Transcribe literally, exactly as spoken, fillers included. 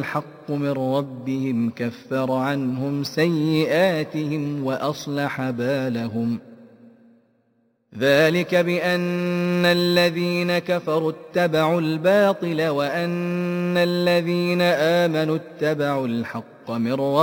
الحق من ربهم كفر عنهم سيئاتهم وأصلح بالهم ذلك بأن الذين كفروا اتبعوا الباطل وأن الذين آمنوا اتبعوا الحق من ربهم